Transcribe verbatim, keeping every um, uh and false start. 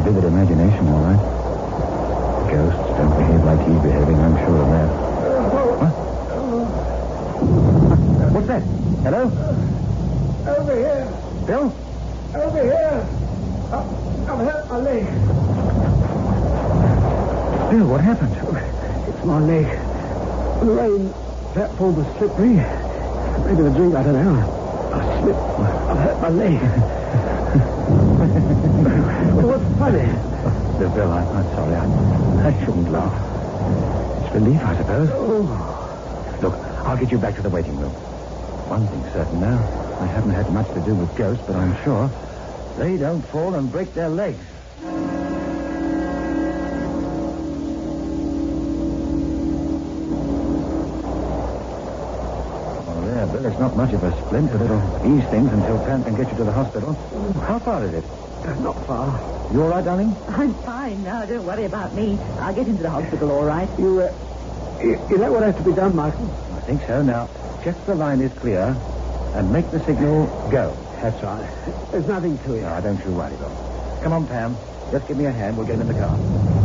a vivid imagination, all right. Ghosts don't behave like he's behaving, I'm sure of that. What? What's that? Hello? Over here. Bill? Over here. I, I've hurt my leg. Bill, what happened? It's my leg. The rain platform was slippery. Maybe the drink, I don't know. I slipped. I've hurt my leg. Well, what's funny? Bill, Bill, I'm, I'm sorry. I, I shouldn't laugh. It's relief, I suppose. Oh. Look, I'll get you back to the waiting room. One thing's certain now. I haven't had much to do with ghosts, but I'm sure they don't fall and break their legs. Oh, there, Bill. It's not much of a splint, but it'll ease things until Pam can get you to the hospital. How far is it? Uh, not far. You all right, darling? I'm fine now. Don't worry about me. I'll get into the hospital all right. You, uh, you, you know what has to be done, Michael? I think so. Now, check the line is clear and make the signal go. That's right. There's nothing to it. No, don't you worry, Bill. Come on, Pam. Just give me a hand. We'll get in the car.